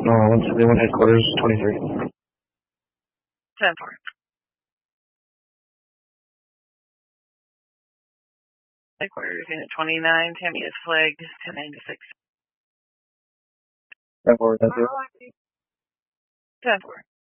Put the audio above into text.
171 headquarters, 23. 10-4. Headquarters, unit 29, Tammy is flagged, 1096. 10-4, 10-4. 10-4.